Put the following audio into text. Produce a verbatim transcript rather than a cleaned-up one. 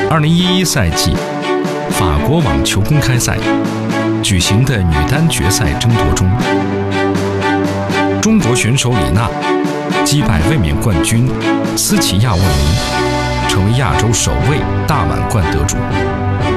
二零一一赛季法国网球公开赛举行的女单决赛争夺中，中国选手李娜击败卫冕冠军斯齐亚沃尼，成为亚洲首位大满贯得主。